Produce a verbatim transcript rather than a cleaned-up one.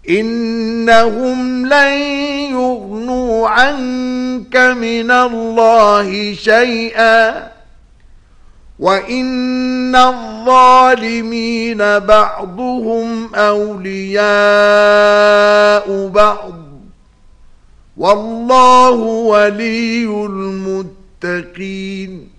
إنهم لن يغنوا عنك من الله شيئا وإن الظالمين بعضهم أولياء بعض والله ولي المتقين